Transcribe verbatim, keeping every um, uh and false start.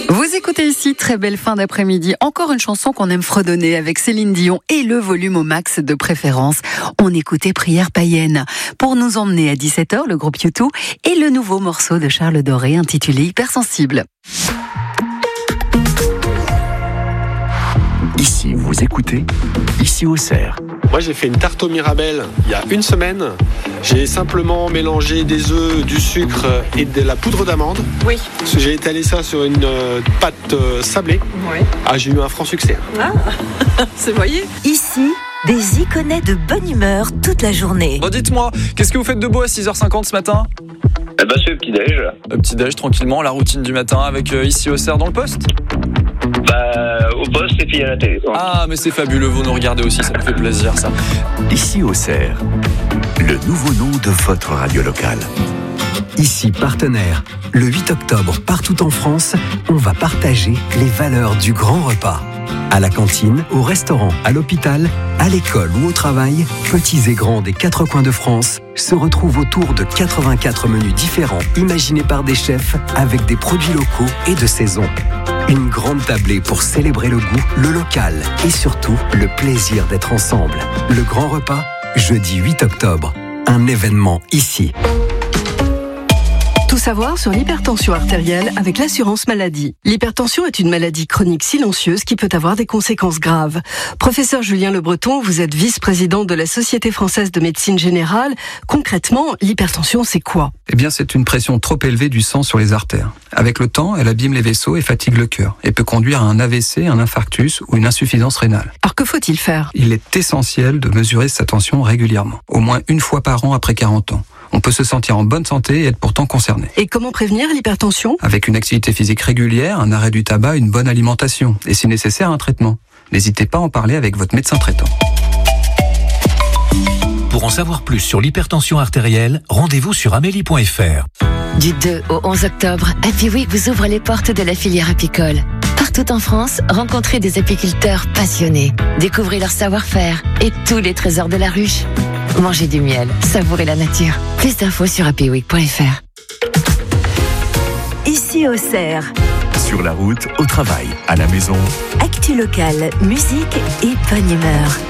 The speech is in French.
Vous écoutez ici, très belle fin d'après-midi. Encore une chanson qu'on aime fredonner avec Céline Dion et le volume au max de préférence. On écoutait Prière païenne. Pour nous emmener à dix-sept heures, le groupe U deux et le nouveau morceau de Charles Doré intitulé Hypersensible. Ici, vous écoutez, ici au Cerf. Moi, j'ai fait une tarte au Mirabelle il y a une semaine. J'ai simplement mélangé des œufs, du sucre et de la poudre d'amande. Oui. J'ai étalé ça sur une euh, pâte euh, sablée. Oui. Ah, j'ai eu un franc succès. Ah, c'est voyez. Ici, des iconais de bonne humeur toute la journée. Bon, dites-moi, qu'est-ce que vous faites de beau à six heures cinquante ce matin ? Eh ben, c'est le petit-déj. Le petit-déj, tranquillement, la routine du matin avec euh, ici au Cerf dans le poste ? Bah, au poste et puis à la télé. Ah, mais c'est fabuleux, vous nous regardez aussi, ça me fait plaisir, ça. Ici au Cerf, le nouveau nom de votre radio locale. Ici partenaire, le huit octobre, partout en France, on va partager les valeurs du grand repas. À la cantine, au restaurant, à l'hôpital, à l'école ou au travail, petits et grands des quatre coins de France se retrouvent autour de quatre-vingt-quatre menus différents imaginés par des chefs avec des produits locaux et de saison. Une grande tablée pour célébrer le goût, le local et surtout le plaisir d'être ensemble. Le grand repas, jeudi huit octobre, un événement ici. Tout savoir sur l'hypertension artérielle avec l'assurance maladie. L'hypertension est une maladie chronique silencieuse qui peut avoir des conséquences graves. Professeur Julien Le Breton, vous êtes vice-président de la Société française de médecine générale. Concrètement, l'hypertension, c'est quoi ? Eh bien, c'est une pression trop élevée du sang sur les artères. Avec le temps, elle abîme les vaisseaux et fatigue le cœur et peut conduire à un A V C, un infarctus ou une insuffisance rénale. Alors que faut-il faire ? Il est essentiel de mesurer sa tension régulièrement, au moins une fois par an après quarante ans. On peut se sentir en bonne santé et être pourtant concerné. Et comment prévenir l'hypertension ? Avec une activité physique régulière, un arrêt du tabac, une bonne alimentation et si nécessaire un traitement. N'hésitez pas à en parler avec votre médecin traitant. Pour en savoir plus sur l'hypertension artérielle, rendez-vous sur amélie point f r. Du deux au onze octobre, Happy Week vous ouvre les portes de la filière apicole. Partout en France, rencontrez des apiculteurs passionnés. Découvrez leur savoir-faire et tous les trésors de la ruche. Mangez du miel, savourez la nature. Plus d'infos sur happy week point f r. Ici au Cerf. Sur la route, au travail, à la maison. Actu locale, musique et bonne humeur.